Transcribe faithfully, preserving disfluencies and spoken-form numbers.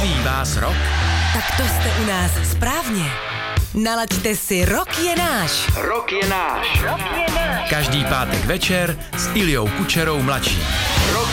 Baví vás rock? Tak to jste u nás správně. Nalaďte si Rock je náš. Rock je náš. Rock je náš. Každý pátek večer s Iliou Kučerou mladším. Rock